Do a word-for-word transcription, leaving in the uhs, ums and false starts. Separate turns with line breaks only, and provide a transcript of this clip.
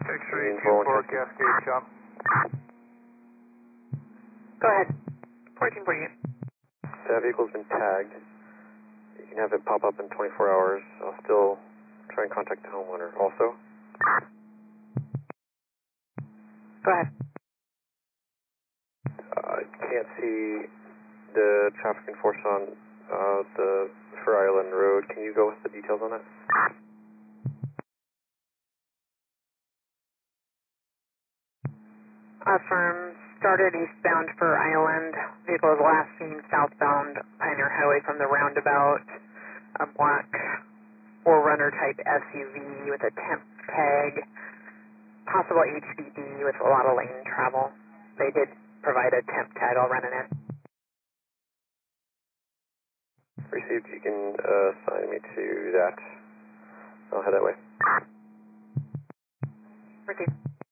X-ray two four Cascade Chop.
Go ahead. fourteen forty-eight.
That vehicle's been tagged. You can have it pop up in twenty-four hours. I'll still try and contact the homeowner. Also,
Go ahead.
I can't see the traffic enforcement on uh, the Fur Island Road. Can you go with the details on that?
Affirm. Started eastbound for Island. Vehicle was last seen southbound Pioneer Highway from the roundabout. A black four runner type S U V with a temp tag. Possible H D D with a lot of lane travel. They did provide a temp tag. I'll run it in.
Received. You can uh, assign me to that. I'll head that way.
Received.